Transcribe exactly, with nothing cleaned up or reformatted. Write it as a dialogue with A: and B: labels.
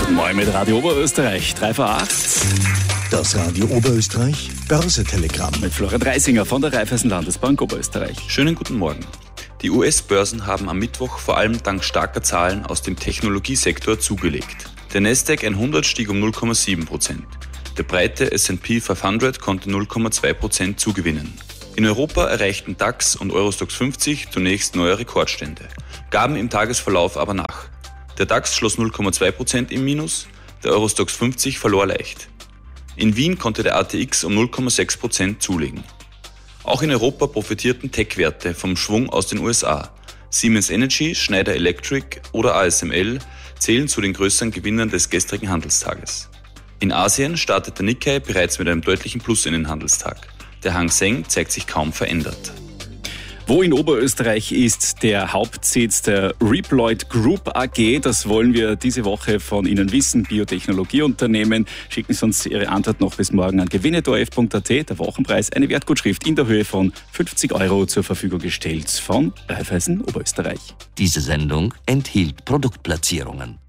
A: Guten Morgen mit Radio Oberösterreich, drei vor acht.
B: Das Radio Oberösterreich Börsetelegramm.
A: Mit Florian Reisinger von der Raiffeisen Landesbank Oberösterreich.
C: Schönen guten Morgen. Die U S-Börsen haben am Mittwoch vor allem dank starker Zahlen aus dem Technologiesektor zugelegt. Der Nasdaq hundert stieg um null Komma sieben Prozent. Der breite S and P fünfhundert konnte null Komma zwei Prozent zugewinnen. In Europa erreichten DAX und Eurostoxx fünfzig zunächst neue Rekordstände, gaben im Tagesverlauf aber nach. Der DAX schloss null Komma zwei Prozent im Minus, der Eurostoxx fünfzig verlor leicht. In Wien konnte der A T X um null Komma sechs Prozent zulegen. Auch in Europa profitierten Tech-Werte vom Schwung aus den U S A. Siemens Energy, Schneider Electric oder A S M L zählen zu den größeren Gewinnern des gestrigen Handelstages. In Asien startet der Nikkei bereits mit einem deutlichen Plus in den Handelstag. Der Hang Seng zeigt sich kaum verändert.
A: Wo in Oberösterreich ist der Hauptsitz der Reploid Group A G? Das wollen wir diese Woche von Ihnen wissen. Biotechnologieunternehmen. Schicken Sie uns Ihre Antwort noch bis morgen an gewinne punkt o r f punkt a t. Der Wochenpreis, eine Wertgutschrift in der Höhe von fünfzig Euro zur Verfügung gestellt von Raiffeisen Oberösterreich.
D: Diese Sendung enthielt Produktplatzierungen.